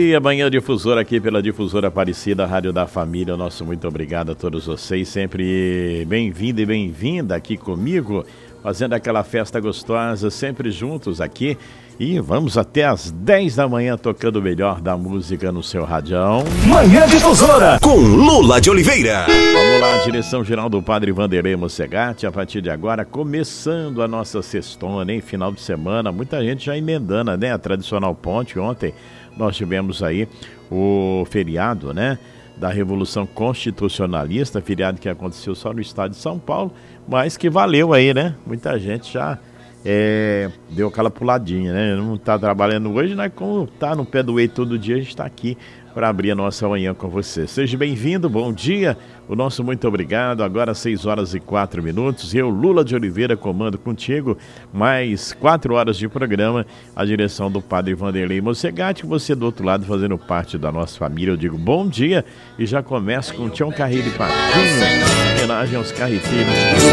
dia, manhã difusora aqui pela Difusora Aparecida, Rádio da Família. Nosso muito obrigado a todos vocês, sempre bem-vindo e bem-vinda aqui comigo, fazendo aquela festa gostosa, sempre juntos aqui. E vamos até às 10 da manhã tocando o melhor da música no seu radião. Manhã Difusora com Lula de Oliveira. Vamos lá, direção geral do Padre Vanderlei Mocegatti. A partir de agora, começando a nossa sextona, hein? Final de semana, muita gente já emendando, né? A tradicional ponte. Ontem nós tivemos aí o feriado, né? Da Revolução Constitucionalista, feriado que aconteceu só no estado de São Paulo, mas que valeu aí, né? Muita gente já deu aquela puladinha, né? Não tá trabalhando hoje, né? Como tá no pé do ei todo dia, a gente tá aqui para abrir a nossa manhã com você. Seja bem-vindo, bom dia, o nosso muito obrigado. Agora 6h04. Eu, Lula de Oliveira, comando contigo mais 4 horas de programa, a direção do Padre Vanderlei Mocegatti, você do outro lado fazendo parte da nossa família. Eu digo bom dia e já começo com Tião Carreiro e Patinho, em homenagem aos carreteiros.